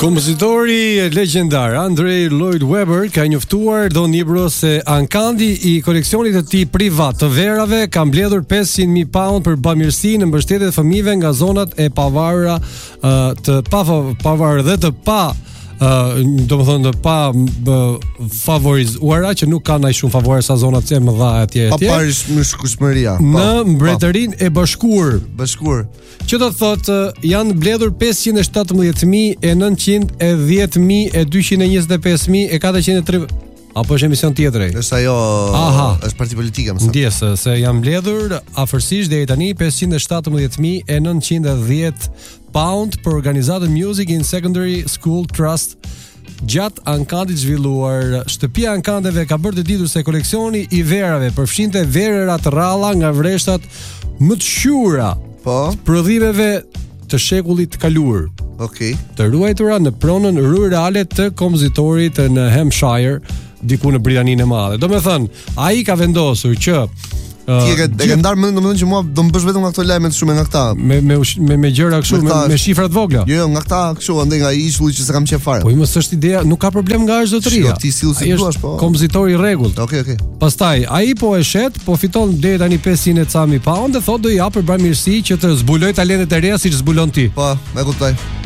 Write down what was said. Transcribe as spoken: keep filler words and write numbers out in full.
Kompozitori legjendar Andrew Lloyd Webber ka njoftuar Don Ibro se Ankandi i koleksionit të tij privat të verave ka mbledhur pesëqind mijë pound për bamirësi në mbështetje të fëmijëve nga zonat e pavarura të pa pavarura dhe të pa Uh, do më thonë pa uh, favorizuara që nuk kanë ai shumë favore sa zonat e mëdha atje atje. Pa parishmëria. Në Mbretërinë e Bashkuar. Bashkuar. Që do të thotë uh, janë mbledhur pesëqind e shtatëmbëdhjetë mijë e nëntëqind e dhjetë mijë e dyqind e njëzet e pesë mijë e katërqind e tridhjetë. Apo është emision tjetër? Është ajo, Aha. është parti politike më sa. Ndjes se janë mbledhur afërsisht deri tani pesëqind e shtatëmbëdhjetë mijë e nëntëqind e dhjetë pound për organizatën Music in Secondary School Trust. Gjatë Ankandit zhvilluar, shtëpia e Ankandeve ka bërë të ditur se koleksioni i verave përfshinte verëra të rralla nga vreshtat më të shura, po, prodhimeve të shekullit të kaluar. Okej. Okay. Të ruajtura në pronën rurale të kompozitorit në Hampshire, diku në Britaninë e Madhe. Do me thënë, ai ka vendosur që Uh, Ti e ke gjith... ndarë më domethënë që mua do më bësh vetëm nga këto lajme të shumë nga këta. Me me me, me gjëra kështu, me, me shifra të vogla. Jo, jo, nga këta kështu, ande nga ishulli që s'e kam qef fare. Po i mos është ideja, nuk ka problem nga është zotëria. Ti sill si thua, po. Kompozitor i rregullt. Okej, okay, okej. Okay. Pastaj ai po e shet, po fiton deri tani pesëqind e ca mijë pound dhe thotë do i jap për bamirësi që të zbuloj talentet e reja siç zbulon ti. Po, e kuptoj.